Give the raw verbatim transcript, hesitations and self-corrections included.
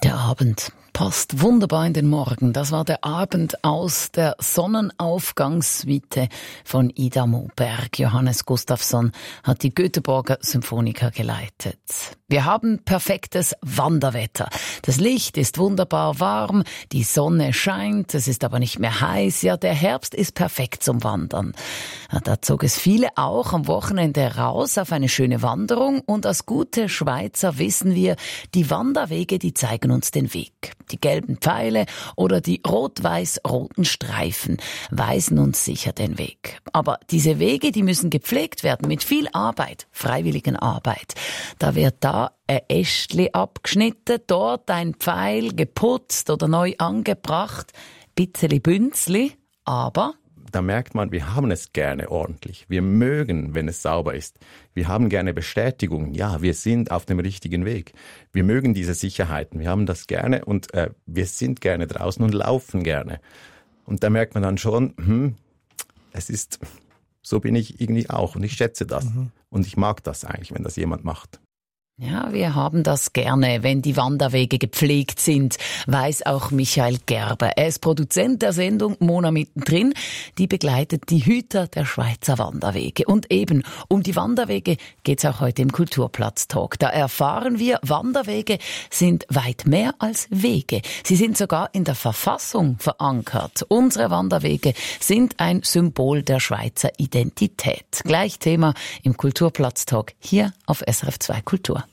Der Abend passt wunderbar in den Morgen. Das war der Abend aus der Sonnenaufgangssuite von Ida Moberg. Johannes Gustafsson hat die Göteborger Symphoniker geleitet. Wir haben perfektes Wanderwetter. Das Licht ist wunderbar warm, die Sonne scheint, es ist aber nicht mehr heiß. Ja, der Herbst ist perfekt zum Wandern. Ja, da zog es viele auch am Wochenende raus auf eine schöne Wanderung. Und als gute Schweizer wissen wir, die Wanderwege, die zeigen uns den Weg. Die gelben Pfeile oder die rot-weiß-roten Streifen weisen uns sicher den Weg. Aber diese Wege, die müssen gepflegt werden mit viel Arbeit, freiwilligen Arbeit. Da wird da ein Ästli abgeschnitten, dort ein Pfeil geputzt oder neu angebracht, bitzeli Bünzli, aber... Da merkt man, wir haben es gerne ordentlich. Wir mögen, wenn es sauber ist. Wir haben gerne Bestätigung. Ja, wir sind auf dem richtigen Weg. Wir mögen diese Sicherheiten. Wir haben das gerne und äh, wir sind gerne draußen und laufen gerne. Und da merkt man dann schon, hm, es ist, so bin ich irgendwie auch und ich schätze das. Mhm. Und ich mag das eigentlich, wenn das jemand macht. Ja, wir haben das gerne, wenn die Wanderwege gepflegt sind, weiß auch Michael Gerber. Er ist Produzent der Sendung Mona mittendrin. Die begleitet die Hüter der Schweizer Wanderwege. Und eben um die Wanderwege geht's auch heute im Kulturplatz-Talk. Da erfahren wir, Wanderwege sind weit mehr als Wege. Sie sind sogar in der Verfassung verankert. Unsere Wanderwege sind ein Symbol der Schweizer Identität. Gleich Thema im Kulturplatz-Talk hier auf S R F zwei Kultur.